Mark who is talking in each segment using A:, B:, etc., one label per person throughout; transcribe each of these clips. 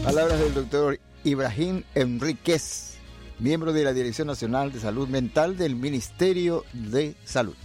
A: Palabras del doctor Ibrahim Enríquez, miembro de la Dirección Nacional de Salud Mental del Ministerio de Salud.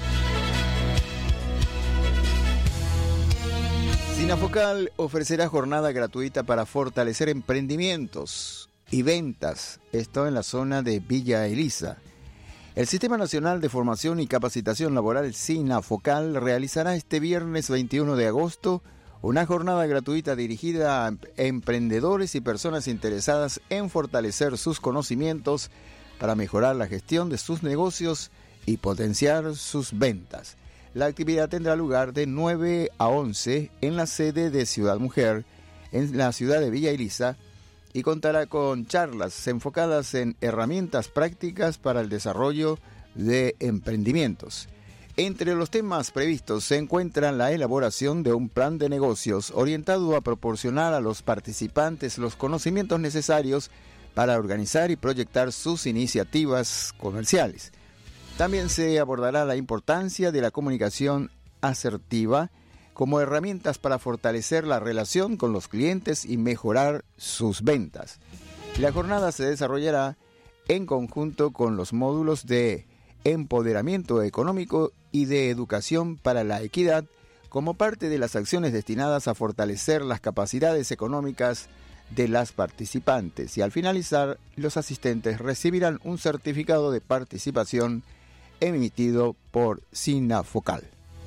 A: Sinafocal ofrecerá jornada gratuita para fortalecer emprendimientos y ventas, esto en la zona de Villa Elisa. El Sistema Nacional de Formación y Capacitación Laboral Sinafocal realizará este viernes 21 de agosto una jornada gratuita dirigida a emprendedores y personas interesadas en fortalecer sus conocimientos para mejorar la gestión de sus negocios y potenciar sus ventas. La actividad tendrá lugar de 9 a 11 en la sede de Ciudad Mujer, en la ciudad de Villa Elisa, y contará con charlas enfocadas en herramientas prácticas para el desarrollo de emprendimientos. Entre los temas previstos se encuentra la elaboración de un plan de negocios orientado a proporcionar a los participantes los conocimientos necesarios para organizar y proyectar sus iniciativas comerciales. También se abordará la importancia de la comunicación asertiva como herramientas para fortalecer la relación con los clientes y mejorar sus ventas. La jornada se desarrollará en conjunto con los módulos de empoderamiento económico y de educación para la equidad como parte de las acciones destinadas a fortalecer las capacidades económicas de las participantes, y al finalizar los asistentes recibirán un certificado de participación emitido por Sinafocal.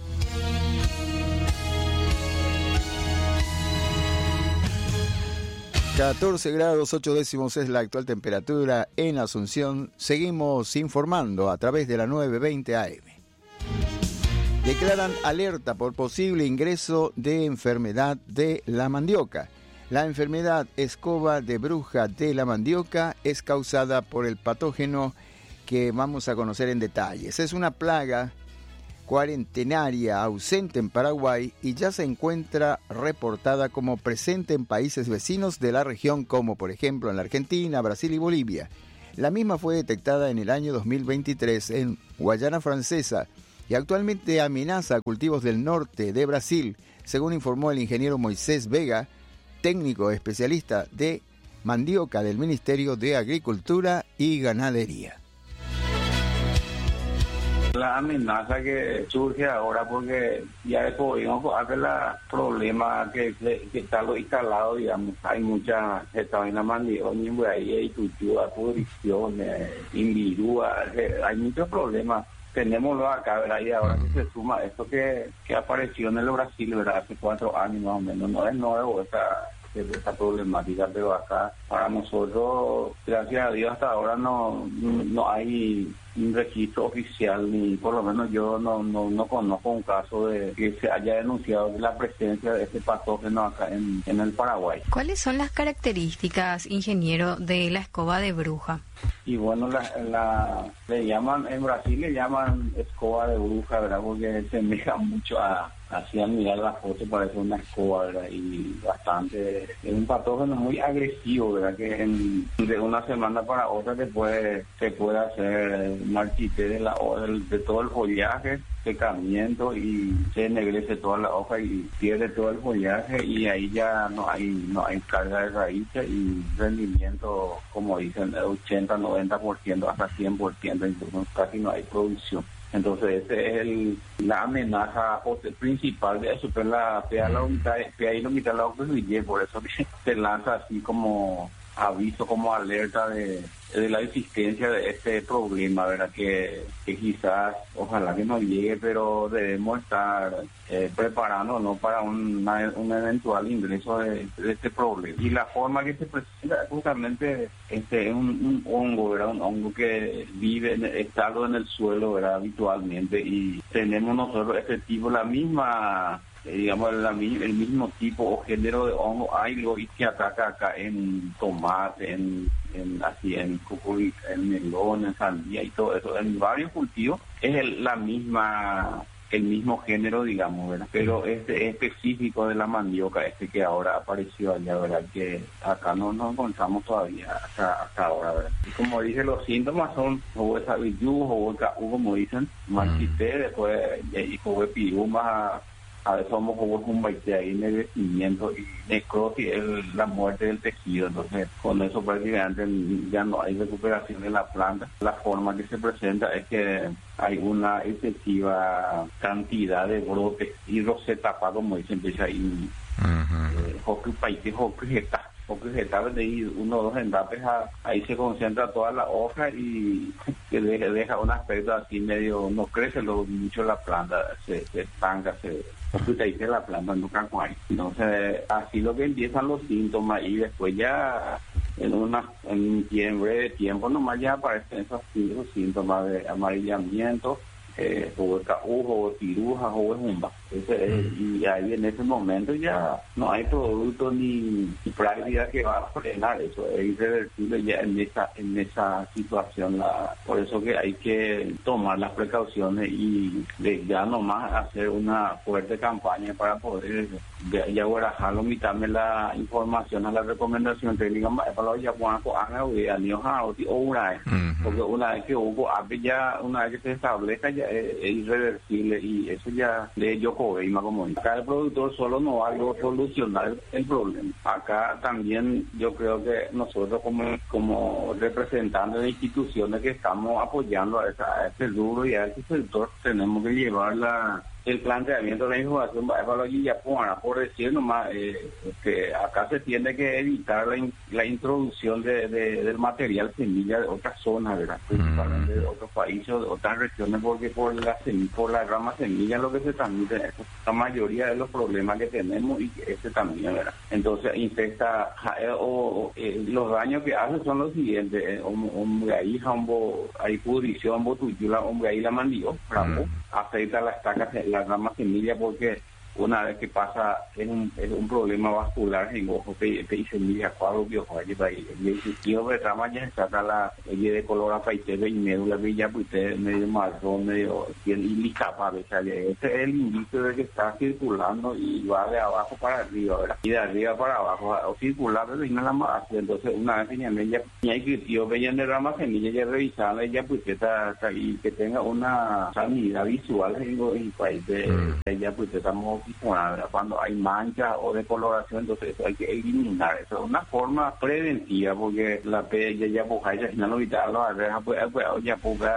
A: 14 grados 8 décimos es la actual temperatura en Asunción. Seguimos informando a través de la 920 AM. Declaran alerta por posible ingreso de enfermedad de la mandioca. La enfermedad escoba de bruja de la mandioca es causada por el patógeno que vamos a conocer en detalles. Es una plaga cuarentenaria ausente en Paraguay y ya se encuentra reportada como presente en países vecinos de la región, como por ejemplo en la Argentina, Brasil y Bolivia. La misma fue detectada en el año 2023 en Guayana Francesa y actualmente amenaza a cultivos del norte de Brasil, según informó el ingeniero Moisés Vega, técnico especialista de mandioca del Ministerio de Agricultura y Ganadería.
B: La amenaza que surge ahora porque ya pudimos hacer la problema que está lo instalado, digamos, hay mucha estaban en mandioca, hay tuchua, pudrición, invirúa, hay muchos problemas. Tenemoslo acá, ¿verdad? Y ahora que se suma esto que apareció en el Brasil, ¿verdad? Hace 4 años más o menos, no es nuevo esta problemática, pero acá para nosotros, gracias a Dios, hasta ahora no hay un registro oficial, ni por lo menos yo no conozco un caso de que se haya denunciado la presencia de este patógeno acá en el Paraguay.
C: ¿Cuáles son las características, ingeniero, de la escoba de bruja?
B: Y bueno, le llaman, en Brasil le llaman escoba de bruja, ¿verdad? Porque se asemeja mucho así al mirar la foto parece una escoba, ¿verdad? Y bastante, es un patógeno muy agresivo, ¿verdad? Que de una semana para otra se puede hacer marchite de todo el follaje, secamiento, y se ennegrece toda la hoja y pierde todo el follaje, y ahí ya no hay carga de raíces y rendimiento, como dicen, 80-90%, hasta 100%, incluso casi no hay producción. Entonces esa es la amenaza principal de eso, pero la por eso se lanza así como aviso, como alerta de la existencia de este problema, ¿verdad? Que quizás, ojalá que no llegue, pero debemos estar preparándonos para un eventual ingreso de este problema. Y la forma que se presenta justamente es un hongo, ¿verdad? Un hongo que vive estado en el suelo, ¿verdad? Habitualmente, y tenemos nosotros este tipo, la misma el mismo tipo o género de hongo hay lo que ataca acá en tomate, en cucuy, en melón, en sandía y todo eso, en varios cultivos es el mismo género, digamos, ¿verdad? Pero este específico de la mandioca, que ahora apareció allá, ¿verdad? Que acá no nos encontramos todavía hasta ahora, ¿verdad? Y como dije, los síntomas son como dicen, marchité, después y piruma, a veces somos un baite ahí en el crecimiento y necrosis es la muerte del tejido. Entonces con eso prácticamente ya no hay recuperación de la planta. La forma que se presenta es que hay una excesiva cantidad de brotes y rosetapa, como dicen, empieza ahí de 1 o 2 endapes, ahí se concentra toda la hoja y que deja un aspecto así medio, no crece mucho la planta, se estanca, dice la planta nunca hay. Entonces así lo que empiezan los síntomas y después ya en un breve tiempo nomás ya aparecen esos síntomas de amarillamiento, o de cajujo, o tirujas, o jumba. Y ahí en ese momento ya no hay producto ni práctica que va a frenar eso, es irreversible ya en esa situación. Por eso que hay que tomar las precauciones y ya nomás hacer una fuerte campaña para poder ya barajar, omitarme la información a la recomendación técnica para los japoneses porque una vez que hubo ya, una vez que se establezca ya es irreversible y eso ya de Yokohama, como dice. Acá el productor solo no va a solucionar el problema. Acá también yo creo que nosotros como representantes de instituciones que estamos apoyando a este rubro y a este sector tenemos que llevar el planteamiento de la información para los yapones, por decir nomás que acá se tiene que evitar la introducción del material semilla de otras zonas, ¿verdad? Principalmente de otros países, de otras regiones, porque por la rama semilla lo que se transmite es la mayoría de los problemas que tenemos y también, ¿verdad? Entonces infecta los daños que hace son los siguientes: hay pudrición, botuyula, ahí la mandioca, afecta las tacas, la rama semilla, porque una vez que pasa es un problema vascular en ojo que semilla cuadro que ojo allí ahí el tío de rama ya está la de color apaitero y médula ya pues medio marrón, medio y licapa, este es el indicio de que está circulando y va de abajo para arriba, ¿verdad? Y de arriba para abajo o circular desde la más. Entonces una vez que ya hay que tío veían de rama semilla ya revisarla ya pues está ahí, que tenga una sanidad visual en el país de ella pues estamos cuando hay manchas o decoloración, entonces eso hay que eliminar. Eso es una forma preventiva, porque la pella ya ya si no lo evitar los arrejas pues ya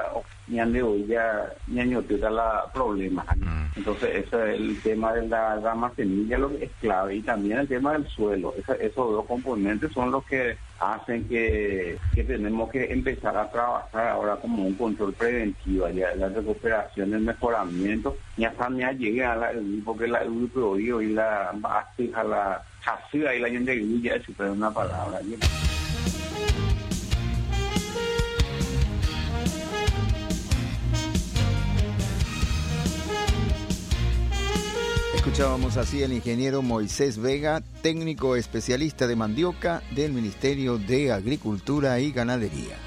B: la problema. Entonces ese es el tema de la rama semilla, lo que es clave, y también el tema del suelo. Esos dos componentes son los que hacen que tenemos que empezar a trabajar ahora como un control preventivo, ya la recuperación, el mejoramiento, ya llegue a porque la europeo y la a la jasida y la gente ya es una palabra.
A: Escuchábamos así al ingeniero Moisés Vega, técnico especialista de mandioca del Ministerio de Agricultura y Ganadería.